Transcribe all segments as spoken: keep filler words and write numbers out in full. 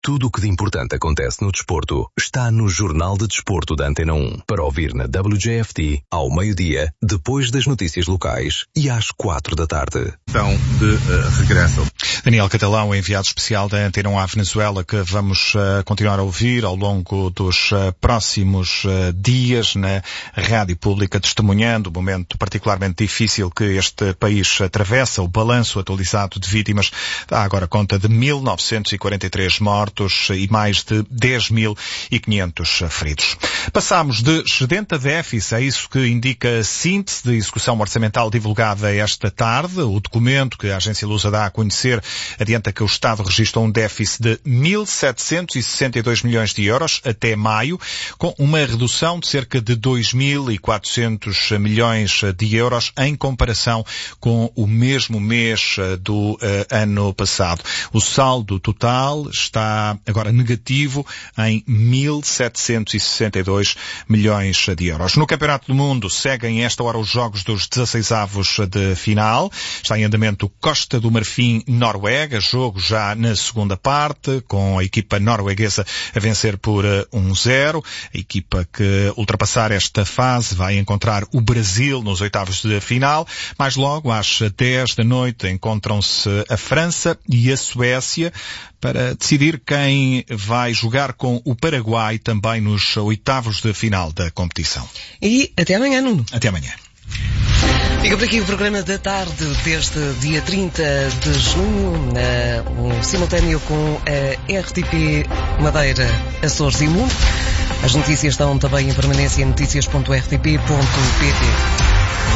Tudo o que de importante acontece no desporto está no Jornal de Desporto da Antena um. Para ouvir na W J F T, ao meio-dia, depois das notícias locais e às quatro da tarde. Então, de uh, regresso. Daniel Catalão, enviado especial da Antena um à Venezuela, que vamos uh, continuar a ouvir ao longo dos uh, próximos uh, dias na Rádio Pública, testemunhando o momento particularmente difícil que este país atravessa. O balanço atualizado de vítimas dá agora conta de mil novecentos e quarenta e três mortos e mais de dez mil e quinhentos feridos. Passamos de excedente a déficit, é isso que indica a síntese de execução orçamental divulgada esta tarde. O documento que a agência Lusa dá a conhecer adianta que o Estado registra um déficit de mil setecentos e sessenta e dois milhões de euros até maio, com uma redução de cerca de dois mil e quatrocentos milhões de euros em comparação com o mesmo mês do uh, ano passado. O saldo total está agora negativo em mil setecentos e sessenta e dois milhões de euros. No Campeonato do Mundo seguem esta hora os jogos dos dezasseis avos de final. Está em andamento Costa do Marfim-Noruega, jogo já na segunda parte, com a equipa norueguesa a vencer por um zero. A equipa que ultrapassar esta fase vai encontrar o Brasil nos oitavos de final. Mais logo, às dez da noite, encontram-se a França e a Suécia para decidir quem vai jogar com o Paraguai também nos oitavos de final da competição. E até amanhã, Nuno. Até amanhã. Fica por aqui o programa da tarde deste dia trinta de junho, uh, um simultâneo com a R T P Madeira, Açores e Mundo. As notícias estão também em permanência em notícias ponto r t p ponto p t.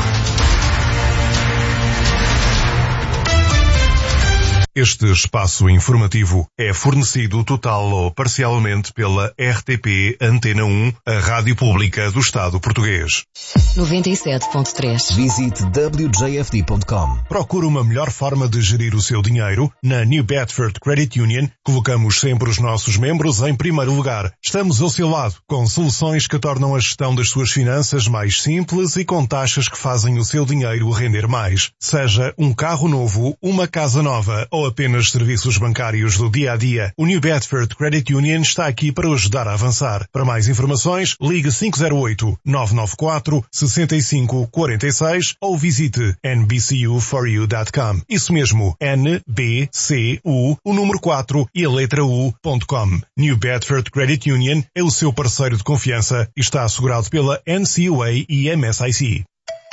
Este espaço informativo é fornecido total ou parcialmente pela R T P Antena um, a rádio pública do Estado português. noventa e sete ponto três. Visite w j f t ponto com. Procura uma melhor forma de gerir o seu dinheiro? Na New Bedford Credit Union, colocamos sempre os nossos membros em primeiro lugar. Estamos ao seu lado, com soluções que tornam a gestão das suas finanças mais simples e com taxas que fazem o seu dinheiro render mais. Seja um carro novo, uma casa nova ou apenas serviços bancários do dia a dia, o New Bedford Credit Union está aqui para o ajudar a avançar. Para mais informações, ligue cinco zero oito, nove nove quatro, seis cinco quatro seis ou visite n b c u for you ponto com. Isso mesmo, N B C U, o número quatro e a letra U ponto com. New Bedford Credit Union é o seu parceiro de confiança e está assegurado pela N C U A e M S I C.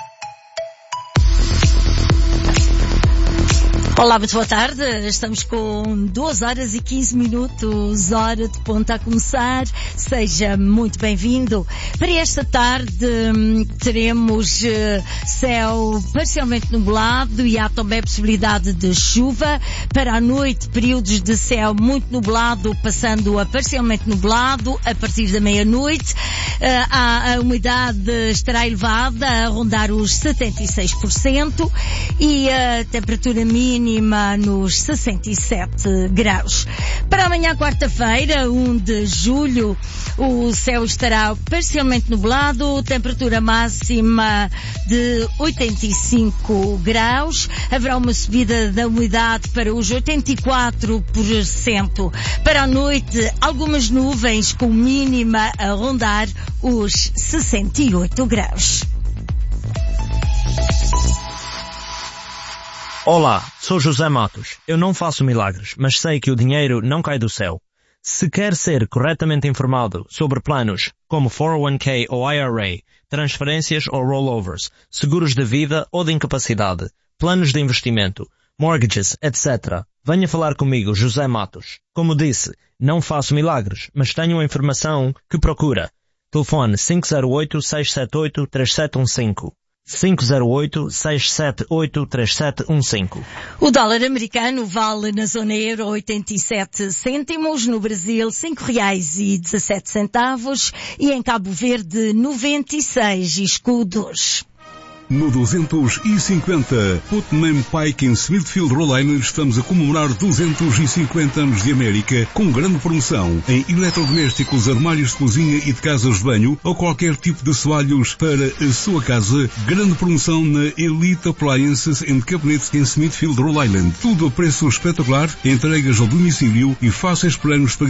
Olá, muito boa tarde. Estamos com duas horas e quinze minutos, hora de ponta a começar. Seja muito bem-vindo. Para esta tarde teremos céu parcialmente nublado e há também a possibilidade de chuva. Para a noite, períodos de céu muito nublado, passando a parcialmente nublado a partir da meia-noite. A umidade estará elevada, a rondar os setenta e seis por cento e a temperatura mínima nos sessenta e sete graus. Para amanhã, quarta-feira, um de julho, o céu estará parcialmente nublado, temperatura máxima de oitenta e cinco graus, haverá uma subida da umidade para os oitenta e quatro por cento. Para a noite, algumas nuvens com mínima a rondar os sessenta e oito graus. Olá, sou José Matos. Eu não faço milagres, mas sei que o dinheiro não cai do céu. Se quer ser corretamente informado sobre planos como quatro oh one k ou I R A, transferências ou rollovers, seguros de vida ou de incapacidade, planos de investimento, mortgages, etcétera, venha falar comigo, José Matos. Como disse, não faço milagres, mas tenho a informação que procura. Telefone cinco zero oito, seis sete oito, três sete um cinco. cinco zero oito, seis sete oito, três sete um cinco. O dólar americano vale na zona euro oitenta e sete cêntimos, no Brasil cinco reais e dezassete centavos e em Cabo Verde noventa e seis escudos. No duzentos e cinquenta, Putnam Pike em Smithfield, Rhode Island, estamos a comemorar duzentos e cinquenta anos de América com grande promoção em eletrodomésticos, armários de cozinha e de casas de banho ou qualquer tipo de assoalhos para a sua casa. Grande promoção na Elite Appliances and Cabinets em Smithfield, Rhode Island. Tudo a preço espetacular, entregas ao domicílio e fáceis planos de